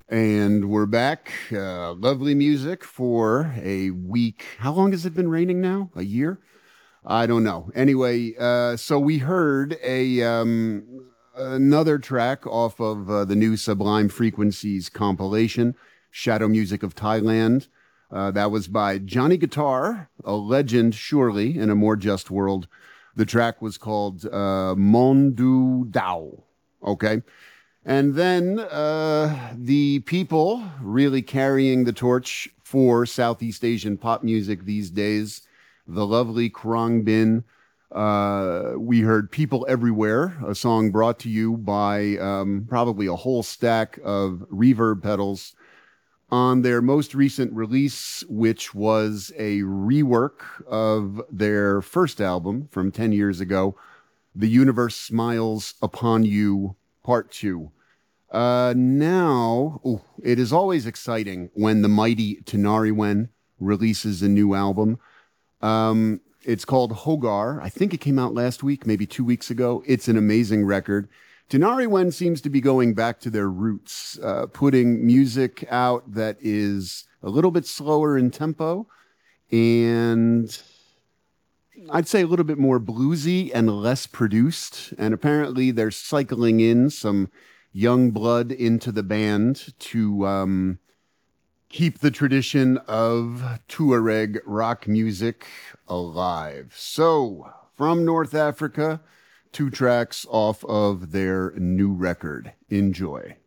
And we're back. Lovely music for a week. How long has it been raining now? A year? I don't know. Anyway, so we heard a another track off of the new Sublime Frequencies compilation, Shadow Music of Thailand. That was by Johnny Guitar, a legend surely in a more just world. The track was called Mondu Dao. Okay. And then the people really carrying the torch for Southeast Asian pop music these days, the lovely Krang Bin. We heard People Everywhere, a song brought to you by probably a whole stack of reverb pedals on their most recent release, which was a rework of their first album from 10 years ago, The Universe Smiles Upon You, Part 2. Now, it is always exciting when the mighty Tenariwen releases a new album. It's called Hogar. I think it came out last week, maybe 2 weeks ago. It's an amazing record. Tenariwen seems to be going back to their roots, putting music out that is a little bit slower in tempo and I'd say a little bit more bluesy and less produced. And apparently they're cycling in some young blood into the band to keep the tradition of Tuareg rock music alive. So, from North Africa, two tracks off of their new record. Enjoy.